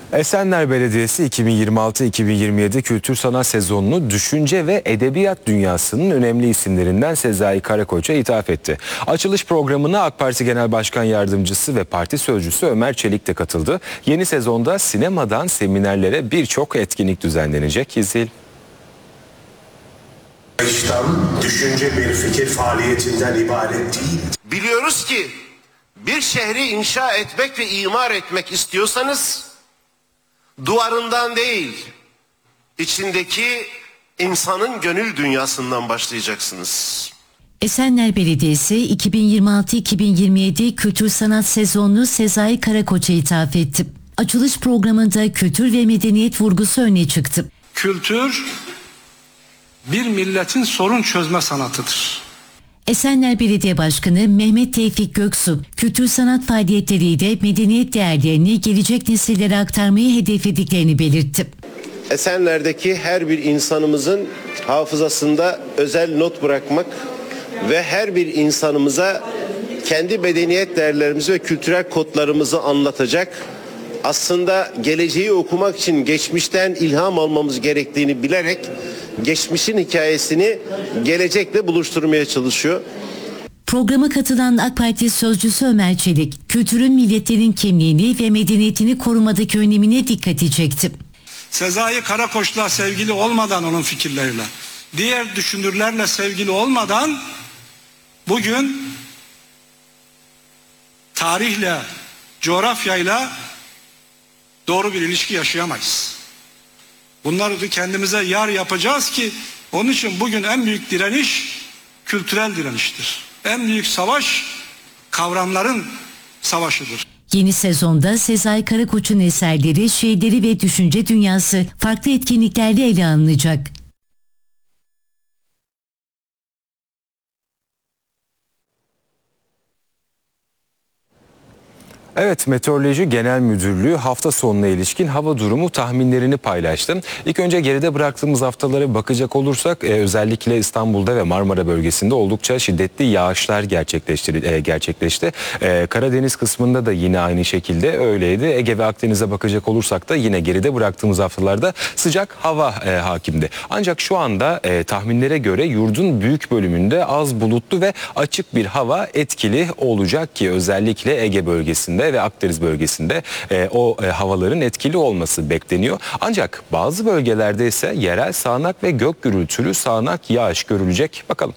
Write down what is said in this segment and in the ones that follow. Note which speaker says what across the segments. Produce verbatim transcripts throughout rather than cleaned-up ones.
Speaker 1: Esenler Belediyesi iki bin yirmi altı iki bin yirmi yedi kültür sanat sezonunu düşünce ve edebiyat dünyasının önemli isimlerinden Sezai Karakoç'a ithaf etti. Açılış programına AK Parti Genel Başkan Yardımcısı ve Parti Sözcüsü Ömer Çelik de katıldı. Yeni sezonda sinemadan seminerlere birçok etkinlik düzenlenecek. İzil.
Speaker 2: Düşünce bir fikir faaliyetinden ibaret değil.
Speaker 3: Biliyoruz ki bir şehri inşa etmek ve imar etmek istiyorsanız duvarından değil, içindeki insanın gönül dünyasından başlayacaksınız.
Speaker 4: Esenler Belediyesi iki bin yirmi altı iki bin yirmi yedi kültür sanat sezonunu Sezai Karakoç'a ithaf etti. Açılış programında kültür ve medeniyet vurgusu öne çıktı.
Speaker 5: Kültür bir milletin sorun çözme sanatıdır.
Speaker 4: Esenler Belediye Başkanı Mehmet Tevfik Göksu, kültür sanat faaliyetleriyle medeniyet değerlerini gelecek nesillere aktarmayı hedeflediklerini belirtti.
Speaker 3: Esenler'deki her bir insanımızın hafızasında özel not bırakmak ve her bir insanımıza kendi medeniyet değerlerimizi ve kültürel kodlarımızı anlatacak, aslında geleceği okumak için geçmişten ilham almamız gerektiğini bilerek geçmişin hikayesini gelecekle buluşturmaya çalışıyor.
Speaker 4: Programa katılan AK Parti Sözcüsü Ömer Çelik, kültürün milletlerin kimliğini ve medeniyetini korumadaki önemine dikkati çekti.
Speaker 5: Sezai Karakoç'la sevgili olmadan, onun fikirleriyle, diğer düşünürlerle sevgili olmadan bugün tarihle, coğrafyayla doğru bir ilişki yaşayamayız. Bunları kendimize yar yapacağız ki onun için bugün en büyük direniş kültürel direniştir. En büyük savaş kavramların savaşıdır.
Speaker 4: Yeni sezonda Sezai Karakoç'un eserleri, şiirleri ve düşünce dünyası farklı etkinliklerle ele alınacak.
Speaker 1: Evet, Meteoroloji Genel Müdürlüğü hafta sonuna ilişkin hava durumu tahminlerini paylaştı. İlk önce geride bıraktığımız haftalara bakacak olursak e, özellikle İstanbul'da ve Marmara bölgesinde oldukça şiddetli yağışlar gerçekleşti. E, gerçekleşti. E, Karadeniz kısmında da yine aynı şekilde öyleydi. Ege ve Akdeniz'e bakacak olursak da yine geride bıraktığımız haftalarda sıcak hava e, hakimdi. Ancak şu anda e, tahminlere göre yurdun büyük bölümünde az bulutlu ve açık bir hava etkili olacak ki özellikle Ege bölgesinde ve Akdeniz bölgesinde e, o e, havaların etkili olması bekleniyor. Ancak bazı bölgelerde ise yerel sağanak ve gök gürültülü sağanak yağış görülecek. Bakalım.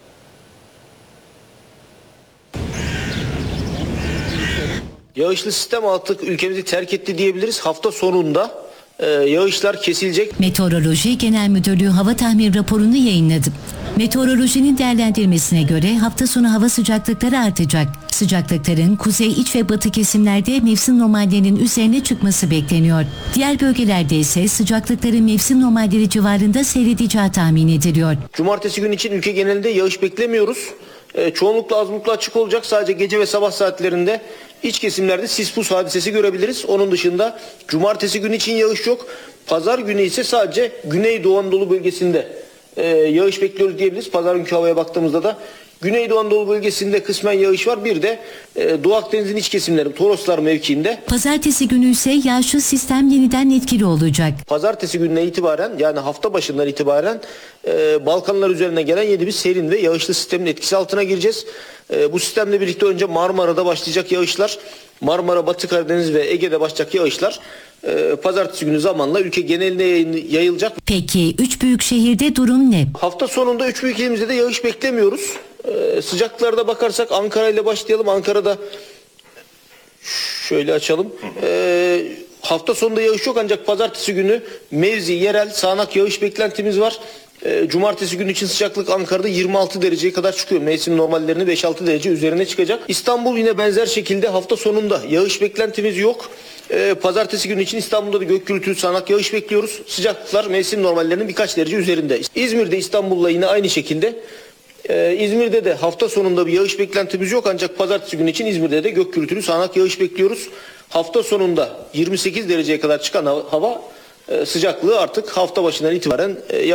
Speaker 6: Yağışlı sistem artık ülkemizi terk etti diyebiliriz. Hafta sonunda e, yağışlar kesilecek.
Speaker 4: Meteoroloji Genel Müdürlüğü hava tahmin raporunu yayınladı. Meteorolojinin değerlendirmesine göre hafta sonu hava sıcaklıkları artacak. Sıcaklıkların kuzey, iç ve batı kesimlerde mevsim normallerinin üzerine çıkması bekleniyor. Diğer bölgelerde ise sıcaklıkların mevsim normalleri civarında seyredeceği tahmin ediliyor.
Speaker 6: Cumartesi günü için ülke genelinde yağış beklemiyoruz. E, çoğunlukla azınlıkla açık olacak. Sadece gece ve sabah saatlerinde iç kesimlerde sis pus hadisesi görebiliriz. Onun dışında cumartesi günü için yağış yok. Pazar günü ise sadece Güneydoğu Anadolu bölgesinde Ee, yağış bekliyoruz diyebiliriz. Pazar günkü havaya baktığımızda da Güneydoğu Anadolu bölgesinde kısmen yağış var. Bir de e, Doğu Akdeniz'in iç kesimleri, Toroslar mevkiinde.
Speaker 4: Pazartesi günü ise yağışlı sistem yeniden etkili olacak.
Speaker 6: Pazartesi gününe itibaren, yani hafta başından itibaren e, Balkanlar üzerine gelen yeni bir serin ve yağışlı sistemin etkisi altına gireceğiz. E, bu sistemle birlikte önce Marmara'da başlayacak yağışlar, Marmara, Batı Karadeniz ve Ege'de başlayacak yağışlar e, pazartesi günü zamanla ülke geneline yayılacak.
Speaker 4: Peki üç büyük şehirde durum ne?
Speaker 6: Hafta sonunda üç büyük ilimizde de yağış beklemiyoruz. Ee, sıcaklıklarda bakarsak Ankara ile başlayalım. Ankara'da şöyle açalım. Ee, hafta sonunda yağış yok ancak pazartesi günü mevzi, yerel sağanak yağış beklentimiz var. Ee, cumartesi günü için sıcaklık Ankara'da yirmi altı dereceye kadar çıkıyor. Mevsim normallerini beş altı derece üzerine çıkacak. İstanbul yine benzer şekilde hafta sonunda yağış beklentimiz yok. Ee, pazartesi günü için İstanbul'da da gök gürültülü sağanak yağış bekliyoruz. Sıcaklıklar mevsim normallerinin birkaç derece üzerinde. İzmir'de İstanbul'la yine aynı şekilde. Ee, İzmir'de de hafta sonunda bir yağış beklentimiz yok ancak pazartesi günü için İzmir'de de gök gürültülü sağanak yağış bekliyoruz. Hafta sonunda yirmi sekiz dereceye kadar çıkan hava e, sıcaklığı artık hafta başından itibaren e,